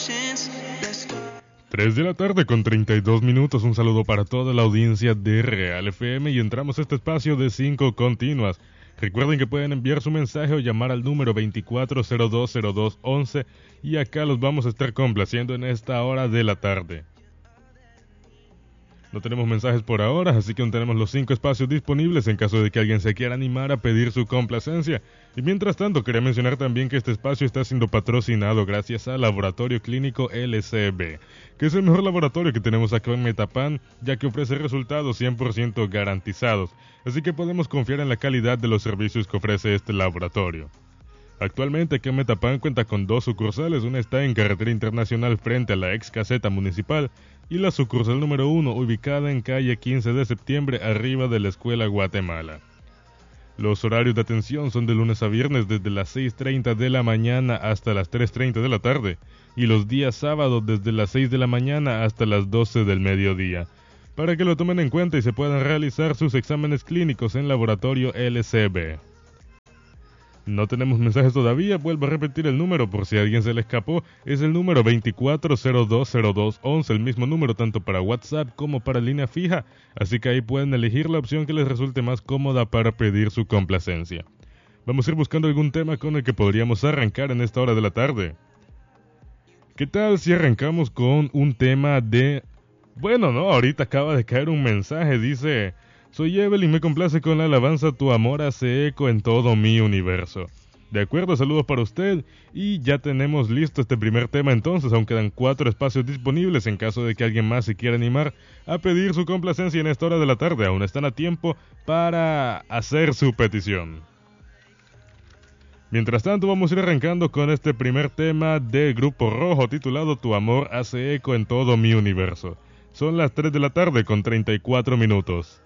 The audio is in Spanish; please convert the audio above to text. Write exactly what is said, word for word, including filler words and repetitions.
tres de la tarde con treinta y dos minutos, un saludo para toda la audiencia de Real F M y entramos a este espacio de cinco continuas. Recuerden que pueden enviar su mensaje o llamar al número veinticuatro cero dos cero dos once y acá los vamos a estar complaciendo en esta hora de la tarde. No tenemos mensajes por ahora, así que aún tenemos los cinco espacios disponibles en caso de que alguien se quiera animar a pedir su complacencia. Y mientras tanto, quería mencionar también que este espacio está siendo patrocinado gracias al Laboratorio Clínico L C B, que es el mejor laboratorio que tenemos acá en Metapán, ya que ofrece resultados cien por ciento garantizados, así que podemos confiar en la calidad de los servicios que ofrece este laboratorio. Actualmente aquí en Metapán cuenta con dos sucursales, una está en Carretera Internacional frente a la ex caseta municipal y la sucursal número uno ubicada en calle quince de septiembre arriba de la Escuela Guatemala. Los horarios de atención son de lunes a viernes desde las seis treinta de la mañana hasta las tres treinta de la tarde y los días sábados desde las seis de la mañana hasta las doce del mediodía, para que lo tomen en cuenta y se puedan realizar sus exámenes clínicos en Laboratorio L C B. No tenemos mensajes todavía, vuelvo a repetir el número por si a alguien se le escapó, es el número veinticuatro cero dos cero dos once, el mismo número tanto para WhatsApp como para línea fija, así que ahí pueden elegir la opción que les resulte más cómoda para pedir su complacencia. Vamos a ir buscando algún tema con el que podríamos arrancar en esta hora de la tarde. ¿Qué tal si arrancamos con un tema de... Bueno, no, ahorita acaba de caer un mensaje, dice... Soy Evelyn, me complace con la alabanza, tu amor hace eco en todo mi universo. De acuerdo, saludos para usted y ya tenemos listo este primer tema entonces, aún quedan cuatro espacios disponibles en caso de que alguien más se quiera animar a pedir su complacencia en esta hora de la tarde, aún están a tiempo para hacer su petición. Mientras tanto vamos a ir arrancando con este primer tema de Grupo Rojo titulado Tu amor hace eco en todo mi universo. Son las tres de la tarde con treinta y cuatro minutos.